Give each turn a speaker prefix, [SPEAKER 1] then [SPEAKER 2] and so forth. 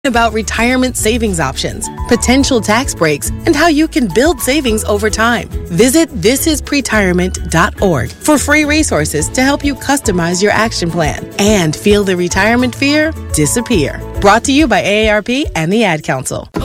[SPEAKER 1] about retirement savings options, potential tax breaks, and how you can build savings over time. Visit thisispretirement.org for free resources to help you customize your action plan and feel the retirement fear disappear. Brought to you by AARP and the Ad Council.